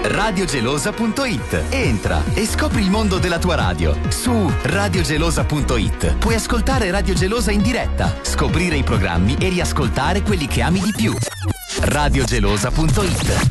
radiogelosa.it. Entra e scopri il mondo della tua radio. Su radiogelosa.it puoi ascoltare Radio Gelosa in diretta, scoprire i programmi e riascoltare quelli che ami di più. radiogelosa.it